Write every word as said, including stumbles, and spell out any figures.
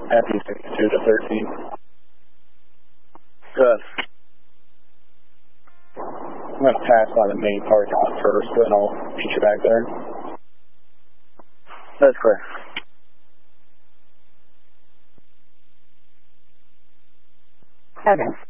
F U sixty-two to thirteen. Good. I'm going to pass by the main parking lot first, then I'll meet you back there. That's clear. Okay.